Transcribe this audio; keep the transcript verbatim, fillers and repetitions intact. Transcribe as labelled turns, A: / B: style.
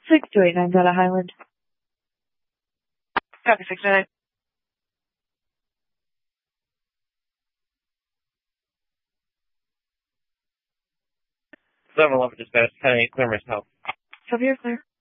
A: six two eight nine Delta Highland.
B: Copy, six two eight nine.
C: seven eleven dispatch, ten eight, clear myself.
A: Copy, you're clear.